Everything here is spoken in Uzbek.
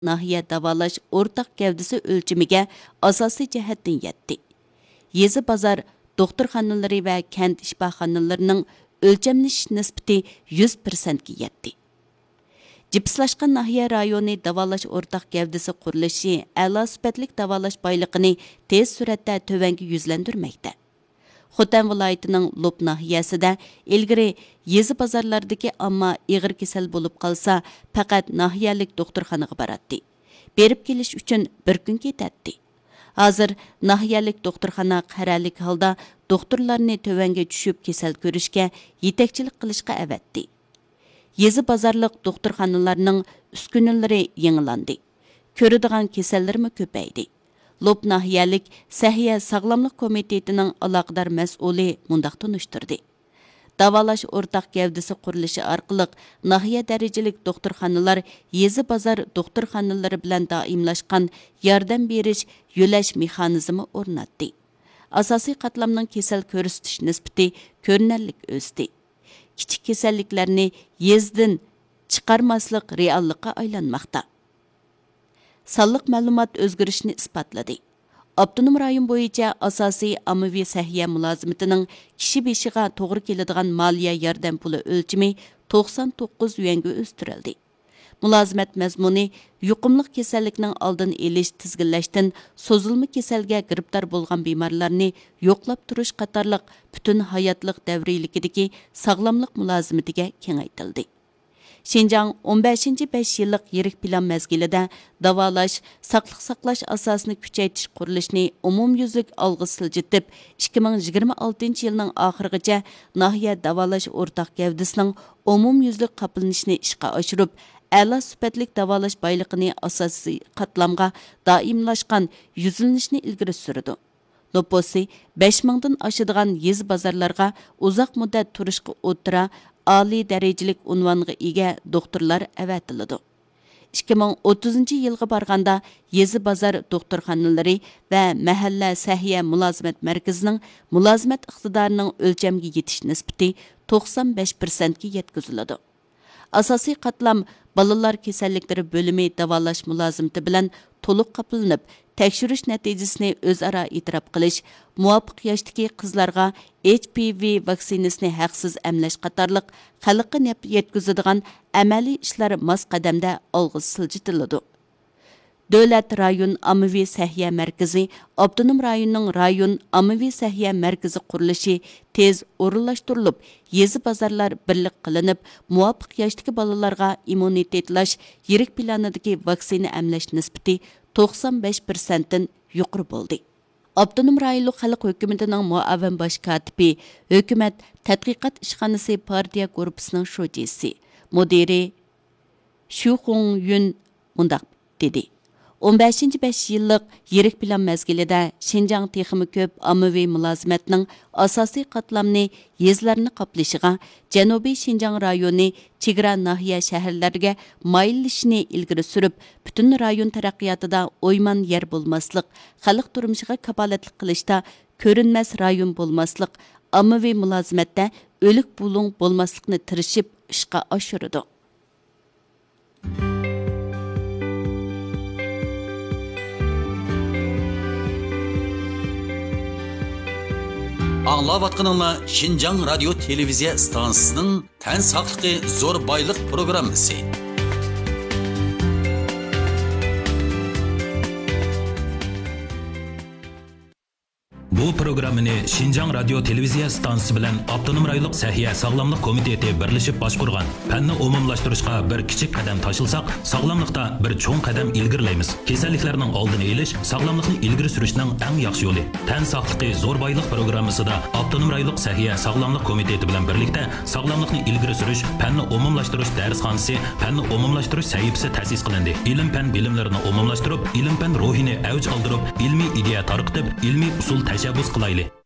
nahiye davalash o'rtaq gavdisi o'lchimiga asosiy jihatdan yetdi. Yezi bozor doktorxonalari va kent shifoxonalarining o'lchamlash nisbati 100% ga yetdi. Jipslashgan nahiye rayoni davalash o'rtaq gavdisi qurilishi a'lo sifatlik davalash boyligini tez suratda tövanga yuzlandirmoqda. Xotan viloyatining Lop nahiyasida ilgari yezi bozorlardagi ammo ig'ir kasal bo'lib qolsa, faqat nahiyalik doktorxonaga boradi. Berib kelish uchun bir kun ketadi. Hozir nahiyalik doktorxona qaralik holda doktorlarni tövanga tushib kasal ko'rishga yetakchilik qilishga avatdi. Yezi bozorliq doktorxonalarning uskunalari yangilandi. Ko'radigan kasallarmi ko'paydi. Lop nahiyalik Sahiya Sağlamlık Komitetining aloqador mas'uli mundaq tunishtirdi. Davalash o'rtaq gavdisi qurilishi orqali nahiya darajalik doktorxonalar yezi bozor doktorxonalari bilan doimlashgan yordam berish yo'lash mexanizmi o'rnatdi. Asosiy qatlamning kasal ko'rsatish nisbati ko'rinarli o'sdi. Kichik kasalliklarni yezdan chiqarmaslik reallikqa aylanmoqda. Sonliq ma'lumot o'zgarishini isbotladi. Abdunum rayon bo'yicha asosiy ommaviy sahiya mulozimatining kishi beshiga to'g'ri keladigan moliya yordam puli o'lchimi 99 yuanga o'stirildi. Mulozimat mazmuni yuqumli kasallikning oldini olish, tizginlashdan so'zilma kasalga giribdor bo'lgan bemorlarni yo'qlab turish qatorliq butun hayotlik davrilikidagi sog'lomlik mulozimatiga kengaytirildi. Şinjan 15-5 yillik yirik plan mezgilida davalash, saqliq saqlash asosini kuchaytirish qurilishini umumyuzlik olg'a siljitib, 2026 yilning oxirigacha nahiya davalash o'rtaq gavdisining umumyuzlik qoplanishini ishga oshirib, a'lo sifatlik davalash boyligini asosiy qatlamga doimlashgan yuzlanishni ilgari surdi. Noposi 5000 dan oshadigan yez bozorlarga uzoq muddat turishga o'tira oliy darajalik unvonga ega doktorlar avatiladi. 2030 yilga borganda yezi bozor doktorxonalari va mahalla sahiya mulozimat markazining mulozimat iqtidorining o'lchamga yetish nisbati 95% ga yetkaziladi. Asosiy qatlam bolalar kasalliklari bo'limi davolash mulozimati bilan to'liq qoplanib, tekshirish natijasini o'zaro e'tirof qilish, muvofiq yoshdagi qizlarga HPV vaksinasini haqsiz emlash qatorliq xalqqa naf yetkazadigan amaliy ishlar mos qadamda olg'a siljitiladi. Davlat rayon ommaviy sahiya markazi, Abdunum rayonining rayon ommaviy sahiya markazi qurilishi tez o'rinlashtirilib, yezi bozorlar birlik qilinib, muvofiq yoshdagi bolalarga immunitetlash yirik planidagi vaksina emlash nisbati 95% dan yuqori bo'ldi. Abdunum rayonlik xalq hukumatining muavin bosh katibi, hukumat tadqiqot ishxonasi partiya korpusining sho'jisi, mudiri Shu Xong Yun mundaq dedi. 15-5 yillik yirik plan mezgilida Şinjan texmi ko'p ommaviy mulozimatning asosiy qatlamni yezlarni qoplashiga, Janubiy Şinjan rayoni chegara nahiya shaharlarga mayillishini ilgari surib, butun rayon taraqqiyotida o'yman yer bo'lmaslik, xalq turmushiga kapolatlik qilishda ko'rinmas rayon bo'lmaslik, ommaviy mulozimatda o'lik bulung bo'lmaslikni tirishib ishga oshirdi. Аңлаватқаныңла Şinjan радио телевизия станциясының тән сақлықы зор байлық программасы. Bu programmani Şinjan radyo televiziya stansiyasi bilan Abdunum rayonlik sahiya sog'lomlik komiteti birlashib boshqurgan. Fanni umumlashtirishga bir kichik qadam tashilsak, sog'lomlikda bir cho'ng qadam ilgirlaymiz. Kasalliklarning oldini olish, sog'lomlikni ilgari surishning eng yaxshi yo'li. Tan sog'ligi zo'r boylik programmasida Abdunum rayonlik sahiya sog'lomlik komiteti bilan birlikda sog'lomlikni ilgari surish, fanni umumlashtirish darsxonasi, fanni umumlashtirish sahifasi ta'sis qilindi. Ilm-fan bilimlarini umumlashtirib, ilm-fan ruhini avj oldirib, ilmiy ideya tarqitib, ilmiy usul tashabbus qilaylik.